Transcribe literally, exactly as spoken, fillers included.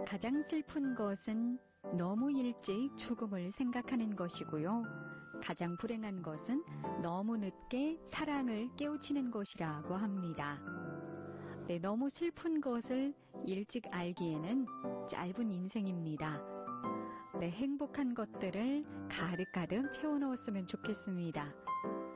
가장 슬픈 것은 너무 일찍 죽음을 생각하는 것이고요. 가장 불행한 것은 너무 늦게 사랑을 깨우치는 것이라고 합니다. 네, 너무 슬픈 것을 일찍 알기에는 짧은 인생입니다. 네, 행복한 것들을 가득가득 채워넣었으면 좋겠습니다.